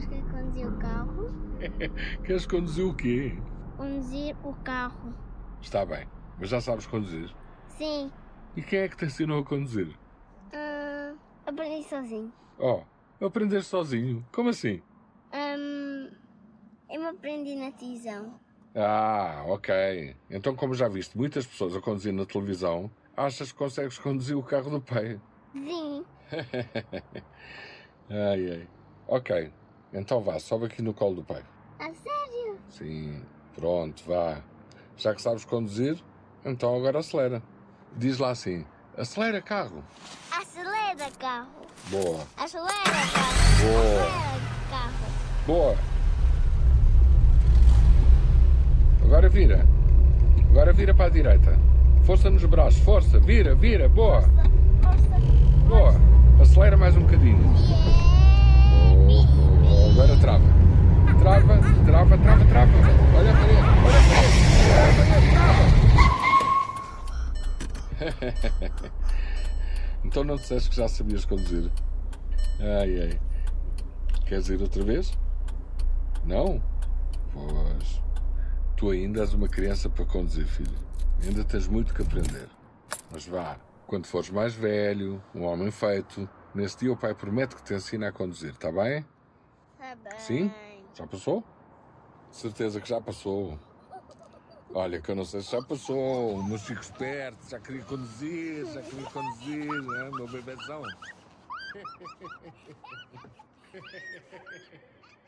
sabes que é conduzir o carro? Queres conduzir o quê? Conduzir o carro. Está bem, mas já sabes conduzir. Sim. E quem é que te ensinou a conduzir? Aprendi sozinho. Oh, aprender sozinho? Como assim? Eu me aprendi na televisão. Ah, ok. Então, como já viste muitas pessoas a conduzir na televisão, achas que consegues conduzir o carro do pai? Sim. Ai, ai. Ok, então vá, sobe aqui no colo do pai. A sério? Sim, pronto, vá. Já que sabes conduzir, então agora acelera. Diz lá assim, acelera carro. Acelera, carro. Boa, Acelera, carro. boa, Acelera, carro. boa. Agora vira. Agora vira para a direita. Força nos braços, força, vira, vira, boa. Força. Boa. Acelera mais um bocadinho. Oh, agora trava. Trava, trava, trava, trava. Olha a parede, olha a parede, trava. Então não disseste que já sabias conduzir? Ai, ai. Queres ir outra vez? Não? Pois. Tu ainda és uma criança para conduzir, filho. Ainda tens muito que aprender. Mas vá, quando fores mais velho, um homem feito, nesse dia o pai promete que te ensina a conduzir, está bem? Tá bem. Sim? Já passou? De certeza que já passou. Olha, que eu não sei se já passou, mas fico esperto, já queria conduzir, né, meu bebezão?